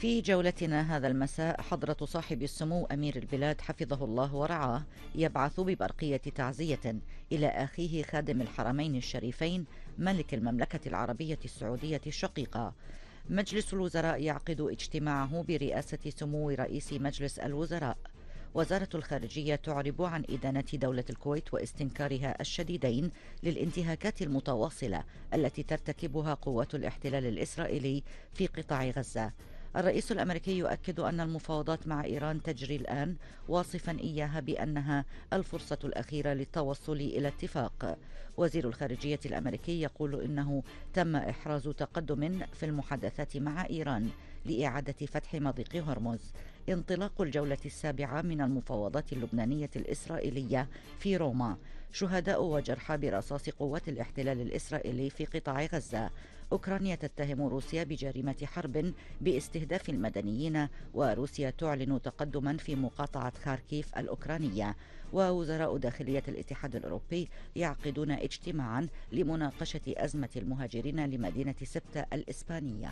في جولتنا هذا المساء حضرة صاحب السمو أمير البلاد حفظه الله ورعاه يبعث ببرقية تعزية إلى أخيه خادم الحرمين الشريفين ملك المملكة العربية السعودية الشقيقة. مجلس الوزراء يعقد اجتماعه برئاسة سمو رئيس مجلس الوزراء. وزارة الخارجية تعرب عن إدانة دولة الكويت واستنكارها الشديدين للانتهاكات المتواصلة التي ترتكبها قوات الاحتلال الإسرائيلي في قطاع غزة. الرئيس الأمريكي يؤكد أن المفاوضات مع إيران تجري الآن، واصفا إياها بأنها الفرصة الأخيرة للتوصل إلى اتفاق. وزير الخارجية الأمريكي يقول إنه تم إحراز تقدم في المحادثات مع إيران لإعادة فتح مضيق هرمز. انطلاق الجولة السابعة من المفاوضات اللبنانية الإسرائيلية في روما. شهداء وجرحى برصاص قوات الاحتلال الإسرائيلي في قطاع غزة. أوكرانيا تتهم روسيا بجريمة حرب باستهداف المدنيين، وروسيا تعلن تقدما في مقاطعة خاركيف الأوكرانية. ووزراء داخلية الاتحاد الأوروبي يعقدون اجتماعا لمناقشة أزمة المهاجرين لمدينة سبتة الإسبانية.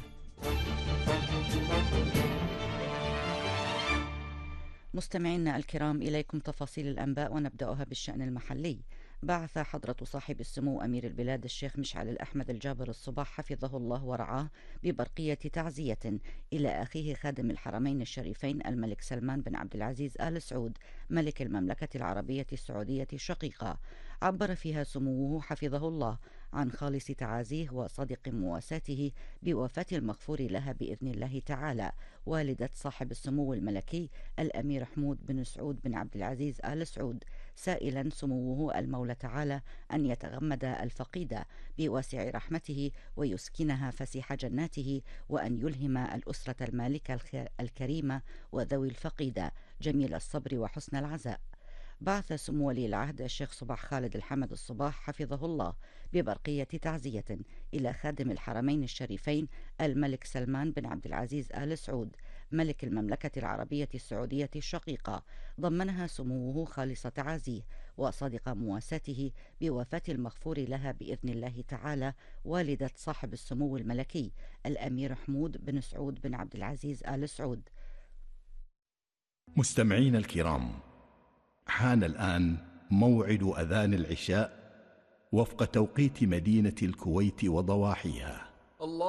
مستمعينا الكرام، إليكم تفاصيل الأنباء ونبدأها بالشأن المحلي. بعث حضرة صاحب السمو أمير البلاد الشيخ مشعل الأحمد الجابر الصباح حفظه الله ورعاه ببرقية تعزية إلى أخيه خادم الحرمين الشريفين الملك سلمان بن عبد العزيز آل سعود ملك المملكة العربية السعودية الشقيقة. عبر فيها سموه حفظه الله عن خالص تعازيه وصادق مواساته بوفاة المغفور لها بإذن الله تعالى والدة صاحب السمو الملكي الأمير حمود بن سعود بن عبد العزيز آل سعود، سائلا سموه المولى تعالى أن يتغمد الفقيدة بواسع رحمته ويسكنها فسيح جناته، وأن يلهم الأسرة المالكة الكريمة وذوي الفقيدة جميل الصبر وحسن العزاء. بعث سمو ولي العهد الشيخ صباح خالد الحمد الصباح حفظه الله ببرقية تعزية إلى خادم الحرمين الشريفين الملك سلمان بن عبد العزيز آل سعود ملك المملكة العربية السعودية الشقيقة، ضمنها سموه خالص تعازيه وصادق مواساته بوفاة المغفور لها بإذن الله تعالى والدة صاحب السمو الملكي الأمير حمود بن سعود بن عبد العزيز آل سعود. مستمعين الكرام، حان الآن موعد أذان العشاء وفق توقيت مدينة الكويت وضواحيها.